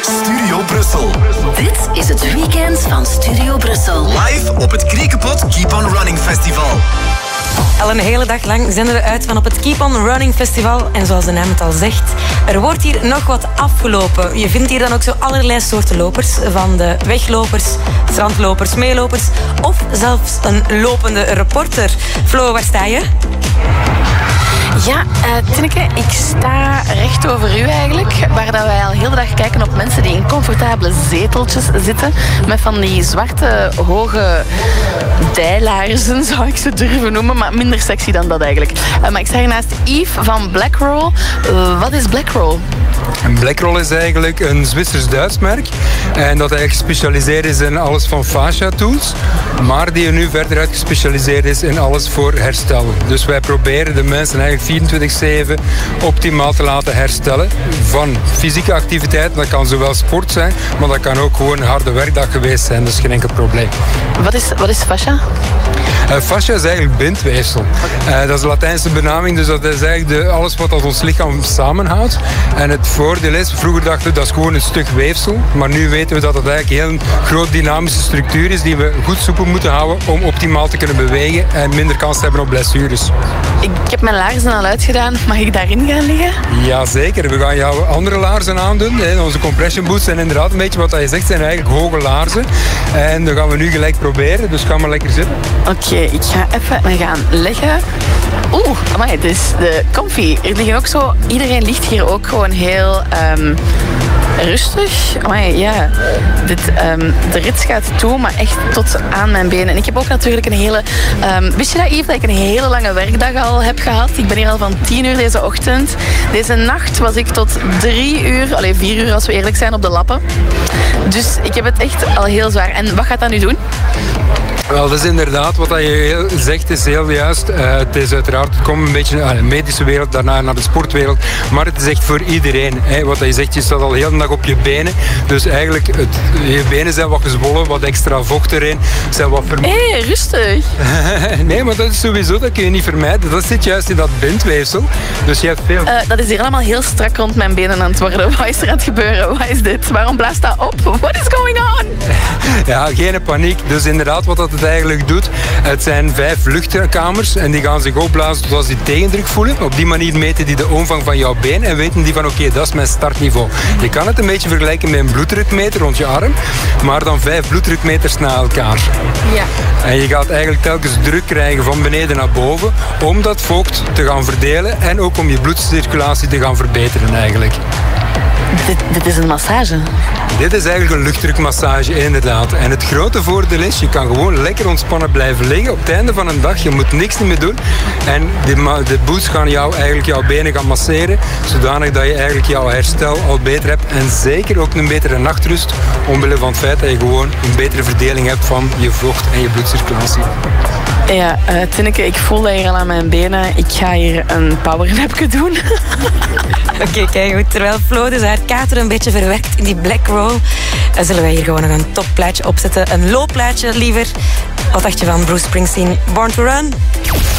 Studio Brussel. Dit is het weekend van Studio Brussel. Live op het Kriekepot Keep on Running Festival. Al een hele dag lang zenden we uit van op het Keep on Running Festival. En zoals de naam het al zegt, er wordt hier nog wat afgelopen. Je vindt hier dan ook zo allerlei soorten lopers. Van de weglopers, strandlopers, meelopers of zelfs een lopende reporter. Flo, waar sta je? Ja, Tineke, ik sta recht over u eigenlijk. Waar dat wij al heel de dag kijken op mensen die in comfortabele zeteltjes zitten. Met van die zwarte, hoge dijlaarzen, zou ik ze durven noemen. Maar minder sexy dan dat eigenlijk. Maar ik sta hier naast Yves van Blackroll. Wat is Blackroll? Blackroll is eigenlijk een Zwitsers-Duits merk. En dat eigenlijk gespecialiseerd is in alles van fascia tools. Maar die er nu verder uit gespecialiseerd is in alles voor herstel. Dus wij proberen de mensen eigenlijk 24/7 optimaal te laten herstellen van fysieke activiteit. Dat kan zowel sport zijn, maar dat kan ook gewoon een harde werkdag geweest zijn. Dus geen enkel probleem. Wat is fascia? Fascia is eigenlijk bindweefsel. Dat is de Latijnse benaming, dus dat is eigenlijk alles wat ons lichaam samenhoudt. En het voordeel is, vroeger dachten we dat is gewoon een stuk weefsel, maar nu weten we dat het eigenlijk een heel groot dynamische structuur is die we goed soepel moeten houden om optimaal te kunnen bewegen en minder kans te hebben op blessures. Ik heb mijn laarzen al uitgedaan. Mag ik daarin gaan liggen? Jazeker, we gaan jouw andere laarzen aandoen. Onze compression boots zijn inderdaad een beetje wat je zegt, zijn eigenlijk hoge laarzen. En dat gaan we nu gelijk proberen, dus ga maar lekker zitten. Oké, ik ga even gaan liggen. Amai, het is de comfy. Er liggen ook zo, iedereen ligt hier ook gewoon heel rustig. Amai, ja. De rits gaat toe, maar echt tot aan mijn benen. En ik heb ook natuurlijk een hele... wist je dat, Yves, dat ik een hele lange werkdag al heb gehad? Ik ben hier al van 10 uur deze ochtend. Deze nacht was ik tot 4 uur als we eerlijk zijn, op de lappen. Dus ik heb het echt al heel zwaar. En wat gaat dat nu doen? Wel, dat is inderdaad wat je zegt, is heel juist. Het is uiteraard, het komt een beetje naar de medische wereld, daarna naar de sportwereld. Maar het is echt voor iedereen. Wat je zegt, je staat al heel de dag op je benen. Dus eigenlijk, je benen zijn wat gezwollen, wat extra vocht erin. Zijn wat rustig. Nee, maar dat is sowieso, dat kun je niet vermijden. Dat zit juist in dat bindweefsel. Dus je hebt veel... dat is hier allemaal heel strak rond mijn benen aan het worden. Wat is er aan het gebeuren? Wat is dit? Waarom blaast dat op? What is going on? Ja, geen paniek. Dus inderdaad, wat dat het eigenlijk doet, het zijn 5 luchtkamers en die gaan zich opblazen tot als die tegendruk voelen. Op die manier meten die de omvang van jouw been en weten die van oké, dat is mijn startniveau. Je kan het een beetje vergelijken met een bloeddrukmeter rond je arm, maar dan 5 bloeddrukmeters na elkaar. Ja. En je gaat eigenlijk telkens druk krijgen van beneden naar boven om dat vocht te gaan verdelen en ook om je bloedcirculatie te gaan verbeteren eigenlijk. Dit is een massage. Dit is eigenlijk een luchtdrukmassage, inderdaad. En het grote voordeel is, je kan gewoon lekker ontspannen blijven liggen. Op het einde van een dag, je moet niks meer doen. En de boots gaan jouw benen gaan masseren, zodanig dat je eigenlijk jouw herstel al beter hebt. En zeker ook een betere nachtrust, omwille van het feit dat je gewoon een betere verdeling hebt van je vocht en je bloedcirculatie. Ja, Tineke, ik voel dat hier al aan mijn benen. Ik ga hier een powernapje doen. Oké, kijk goed. Terwijl Flo dus haar kater een beetje verwerkt in die Blackroll, zullen wij hier gewoon nog een topplaatje opzetten. Een loopplaatje liever. Wat dacht je van Bruce Springsteen, Born to Run?